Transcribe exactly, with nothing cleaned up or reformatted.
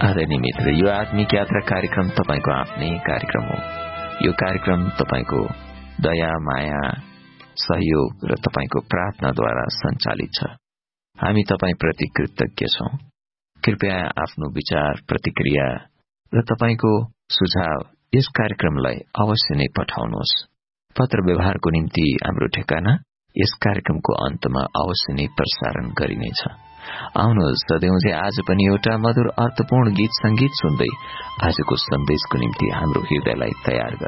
आदरणीय मित्र, यो आत्मिक यात्रा कार्यक्रम तपाईको आफ्नै कार्यक्रम हो। यो कार्यक्रम तपाईको दया, माया, सहयोग र तपाईको प्रार्थनाद्वारा सञ्चालित छ। हामी तपाईप्रति कृतज्ञ छौं। कृपया आफ्नो विचार, प्रतिक्रिया र तपाईको सुझाव यस कार्यक्रमलाई अवश्य नै पठाउनुहोस्। पत्र व्यवहारको निम्ति हाम्रो ठेगाना यस कार्यक्रमको अन्तमा अवश्य नै प्रसारण गरिनेछ। आउनुहोस् सधैँझै आज पनि एउटा मधुर अर्थपूर्ण गीत संगीत सुन्दै आजको सन्देशको निम्ति हाम्रो हृदयलाई तयार